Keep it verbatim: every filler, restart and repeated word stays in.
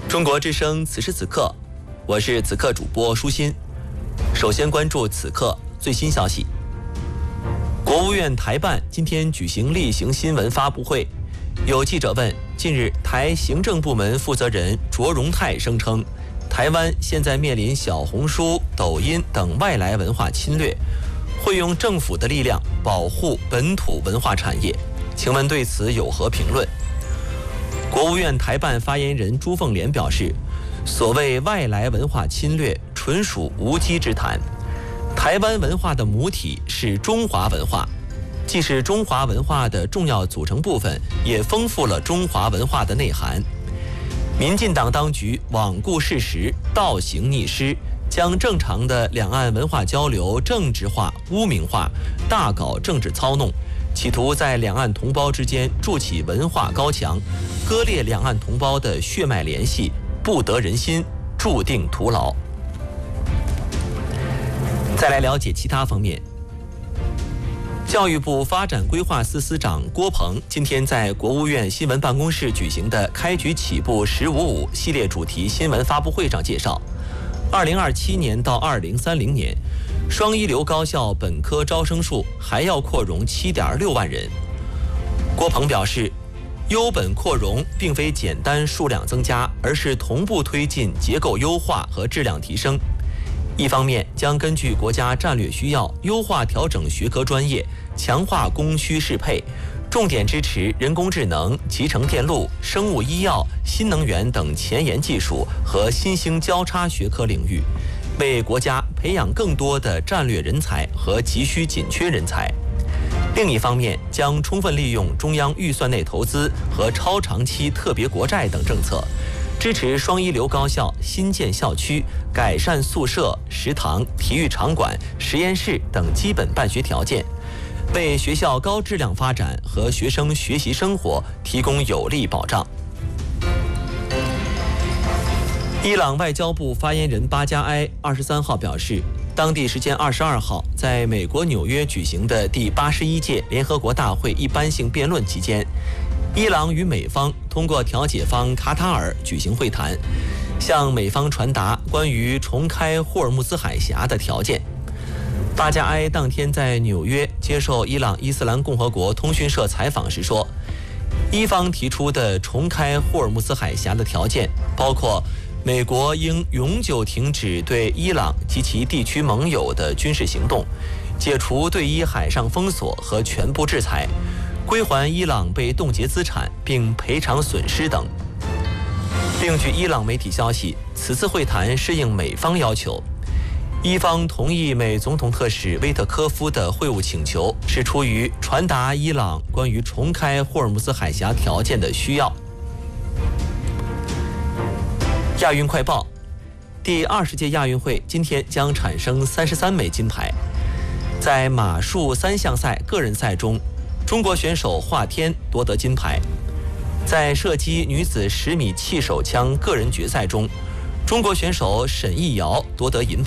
中国之声此时此刻，我是此刻主播舒心。首先关注此刻最新消息。国务院台办今天举行例行新闻发布会，有记者问，近日台行政部门负责人卓荣泰声称，台湾现在面临小红书、抖音等外来文化侵略，会用政府的力量保护本土文化产业，请问对此有何评论？国务院台办发言人朱凤莲表示，所谓外来文化侵略纯属无稽之谈。台湾文化的母体是中华文化，既是中华文化的重要组成部分，也丰富了中华文化的内涵。民进党当局罔顾事实，倒行逆施，将正常的两岸文化交流政治化、污名化，大搞政治操弄，企图在两岸同胞之间筑起文化高墙，割裂两岸同胞的血脉联系，不得人心，注定徒劳。再来了解其他方面。教育部发展规划司司长郭鹏今天在国务院新闻办公室举行的开局起步十五五系列主题新闻发布会上介绍，二零二七年到二零三零年，双一流高校本科招生数还要扩容七点六万人。郭鹏表示，优本扩容并非简单数量增加，而是同步推进结构优化和质量提升。一方面将根据国家战略需要优化调整学科专业，强化供需适配，重点支持人工智能、集成电路、生物医药、新能源等前沿技术和新兴交叉学科领域，为国家培养更多的战略人才和急需紧缺人才。另一方面，将充分利用中央预算内投资和超长期特别国债等政策，支持双一流高校新建校区，改善宿舍、食堂、体育场馆、实验室等基本办学条件，为学校高质量发展和学生学习生活提供有力保障。伊朗外交部发言人巴加埃二十三号表示，当地时间二十二号，在美国纽约举行的第八十一届联合国大会一般性辩论期间，伊朗与美方通过调解方卡塔尔举行会谈，向美方传达关于重开霍尔木兹海峡的条件。巴加埃当天在纽约接受伊朗伊斯兰共和国通讯社采访时说，伊方提出的重开霍尔木兹海峡的条件包括美国应永久停止对伊朗及其地区盟友的军事行动，解除对伊海上封锁和全部制裁，归还伊朗被冻结资产并赔偿损失等。另据伊朗媒体消息，此次会谈是应美方要求，伊方同意美总统特使威特科夫的会晤请求，是出于传达伊朗关于重开霍尔木兹海峡条件的需要。亚运快报，第二十届亚运会今天将产生三十三枚金牌。在马术三项赛个人赛中，中国选手华天夺得金牌。在射击女子十米气手枪个人决赛中，中国选手沈艺瑶夺得银牌。